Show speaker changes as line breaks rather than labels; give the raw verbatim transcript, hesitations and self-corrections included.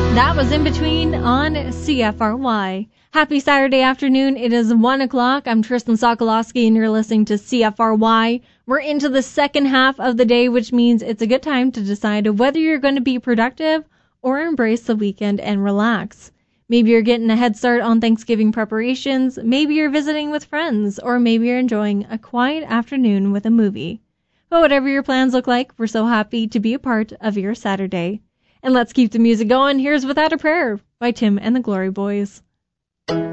That was In Between on C F R Y. Happy Saturday afternoon. It is one o'clock. I'm Tristan Sokolowski, and you're listening to C F R Y. We're into the second half of the day, which means it's a good time to decide whether you're going to be productive or embrace the weekend and relax. Maybe you're getting a head start on Thanksgiving preparations, maybe you're visiting with friends, or maybe you're enjoying a quiet afternoon with a movie. But whatever your plans look like, we're so happy to be a part of your Saturday. And let's keep the music going. Here's Without a Prayer by Tim and the Glory Boys.